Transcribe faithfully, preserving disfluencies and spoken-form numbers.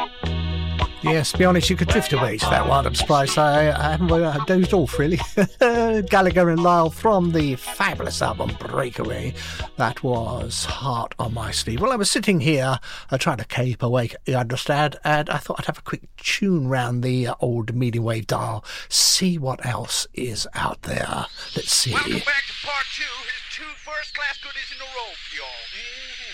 Yes, to be honest, you could drift away to that one. I'm surprised I, I haven't uh, dozed off, really. Gallagher and Lyle from the fabulous album Breakaway. That was Heart on My Sleeve. Well, I was sitting here uh, trying to keep awake, you understand, and I thought I'd have a quick tune round the uh, old medium wave dial, see what else is out there. Let's see. Welcome back to part two. Here's two first-class goodies in a row, y'all. Mm-hmm.